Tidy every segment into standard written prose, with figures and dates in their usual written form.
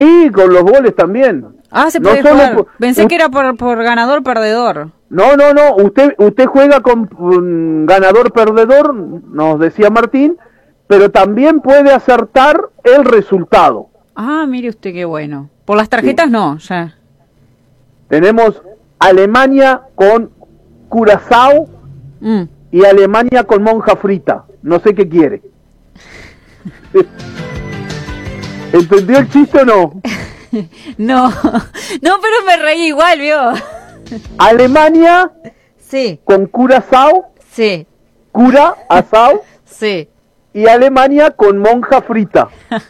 con los goles también. Se puede jugar. Pensé que era por ganador-perdedor. No, usted juega con ganador-perdedor, nos decía Martín, pero también puede acertar el resultado. Mire usted qué bueno. Por las tarjetas sí. No, ya. Tenemos Alemania con Curazao y Alemania con monja frita. No sé qué quiere. ¿Entendió el chiste o no? No, pero me reí igual, ¿vio? Alemania sí. Con Curazao. Sí. Curazao. Sí. Y Alemania con monja frita.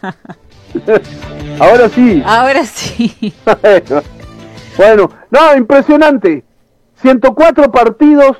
Ahora sí. Ahora sí. Bueno, no, impresionante. 104 partidos.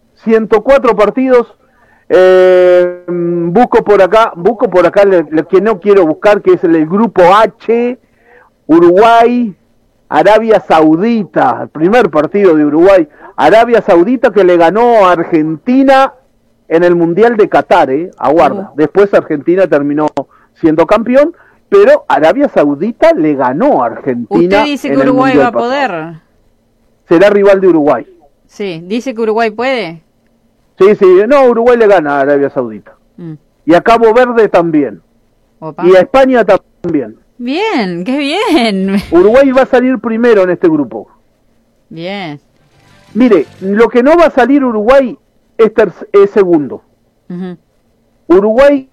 Busco por acá lo que no quiero buscar, que es el grupo H. Uruguay, Arabia Saudita, el primer partido de Uruguay. Arabia Saudita que le ganó a Argentina en el Mundial de Qatar, aguarda. Después Argentina terminó siendo campeón, pero Arabia Saudita le ganó a Argentina. ¿Usted dice que Uruguay va a poder? Será rival de Uruguay. Sí, ¿dice que Uruguay puede? Sí, no, Uruguay le gana a Arabia Saudita. Y a Cabo Verde también. Opa. Y a España también. Bien, qué bien. Uruguay va a salir primero en este grupo. Bien. Mire, lo que no va a salir Uruguay es segundo. Uruguay,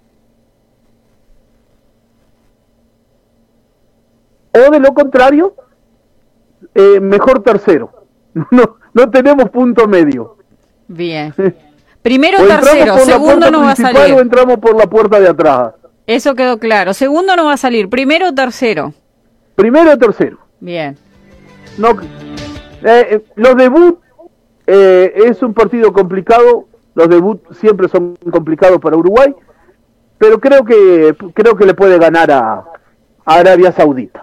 o de lo contrario, mejor tercero. No tenemos punto medio. Bien. Primero o tercero, segundo no va a salir. O entramos por la puerta de atrás. Eso quedó claro. Segundo no va a salir. Primero o tercero. Primero o tercero. Bien. No, los debut es un partido complicado. Los debut siempre son complicados para Uruguay, pero creo que le puede ganar a Arabia Saudita.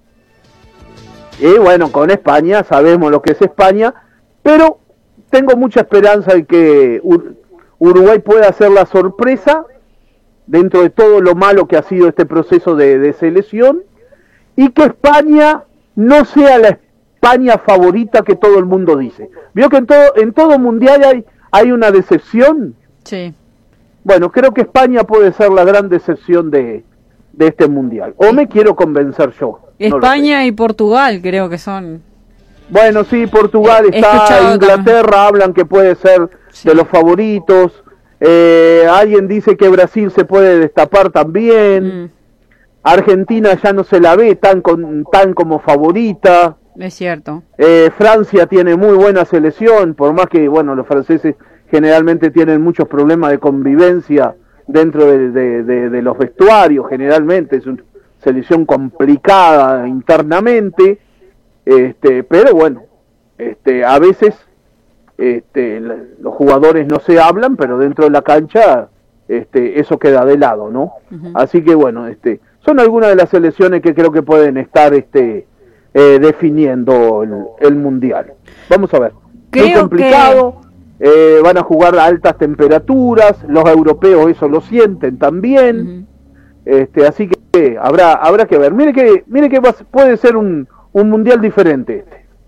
Y bueno, con España sabemos lo que es España, pero tengo mucha esperanza en que Uruguay pueda hacer la sorpresa dentro de todo lo malo que ha sido este proceso de selección, y que España no sea la España favorita que todo el mundo dice. ¿Vio que en todo mundial hay una decepción? Sí. Bueno, creo que España puede ser la gran decepción de este mundial. ¿O me quiero convencer yo? España y Portugal creo que son... Bueno, sí, Portugal está, Inglaterra hablan que puede ser de los favoritos. Alguien dice que Brasil se puede destapar también. Argentina ya no se la ve tan como favorita. Es cierto. Francia tiene muy buena selección, por más que, bueno, los franceses generalmente tienen muchos problemas de convivencia dentro de los vestuarios, generalmente es una selección complicada internamente, pero bueno, a veces los jugadores no se hablan, pero dentro de la cancha eso queda de lado, ¿no? Así que bueno, son algunas de las selecciones que creo que pueden estar definiendo el mundial. Vamos a ver. Muy complicado, van a jugar a altas temperaturas, los europeos eso lo sienten también, así que habrá que ver. Mire que puede ser un mundial diferente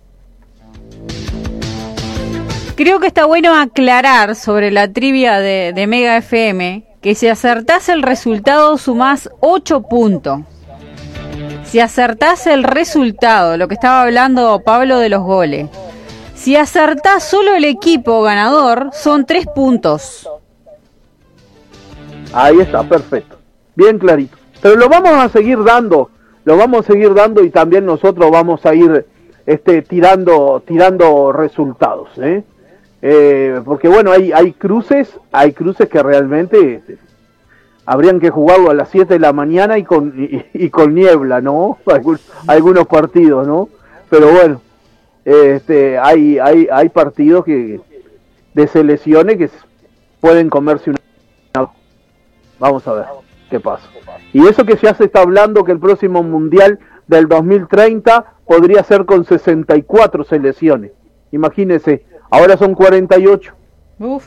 Creo que está bueno aclarar sobre la trivia de Mega FM que si acertás el resultado sumás 8 puntos. Si acertás el resultado, lo que estaba hablando Pablo de los goles, si acertás solo el equipo ganador, son 3 puntos. Ahí está, perfecto. Bien clarito. Pero lo vamos a seguir dando y también nosotros vamos a ir tirando resultados, porque bueno, hay cruces que realmente habrían que jugarlo a las 7 de la mañana y con niebla, ¿no? Algunos partidos, ¿no? Pero bueno, hay partidos de selecciones que pueden comerse una... Vamos a ver qué pasa. Y eso que ya se está hablando que el próximo Mundial del 2030 podría ser con 64 selecciones. Imagínense, ahora son 48. Uf.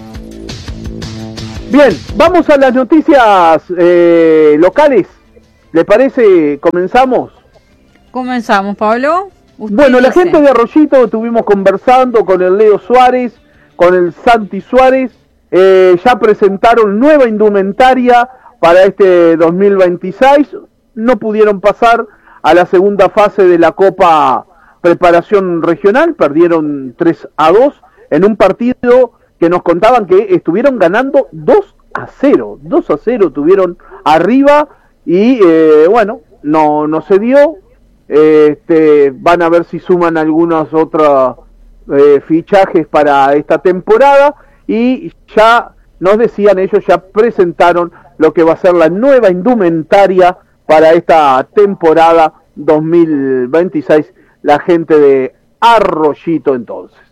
Bien, vamos a las noticias locales. ¿Le parece? ¿Comenzamos? Comenzamos, Pablo. Bueno, la gente de Arroyito estuvimos conversando con el Leo Suárez, con el Santi Suárez, ya presentaron nueva indumentaria para este 2026, no pudieron pasar a la segunda fase de la Copa Preparación Regional, perdieron 3-2 en un partido que nos contaban que estuvieron ganando 2-0, 2-0 tuvieron arriba y bueno, no se dio. Van a ver si suman algunos otros fichajes para esta temporada y ya nos decían ellos, ya presentaron lo que va a ser la nueva indumentaria para esta temporada 2026, la gente de Arroyito entonces.